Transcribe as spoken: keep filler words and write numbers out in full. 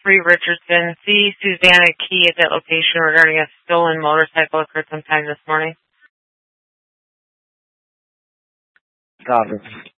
three Richardson. See Susanna Key at that location regarding a stolen motorcycle occurred sometime this morning. Copy.